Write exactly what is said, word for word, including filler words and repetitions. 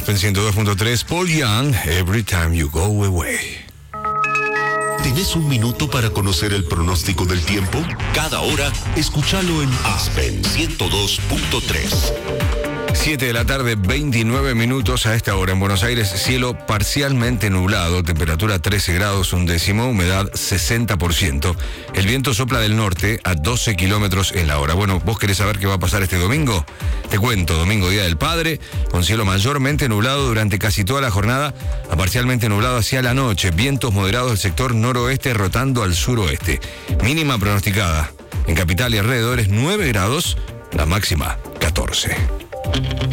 En ciento dos punto tres, Paul Young, Every Time You Go Away. ¿Tenés un minuto para conocer el pronóstico del tiempo? Cada hora, escúchalo en Aspen ciento dos punto tres. siete de la tarde, veintinueve minutos a esta hora en Buenos Aires, cielo parcialmente nublado, temperatura trece grados un décimo, humedad sesenta por ciento. El viento sopla del norte a doce kilómetros en la hora. Bueno, ¿vos querés saber qué va a pasar este domingo? Te cuento, domingo Día del Padre, con cielo mayormente nublado durante casi toda la jornada, a parcialmente nublado hacia la noche, vientos moderados del sector noroeste rotando al suroeste. Mínima pronosticada en capital y alrededores nueve grados, la máxima catorce.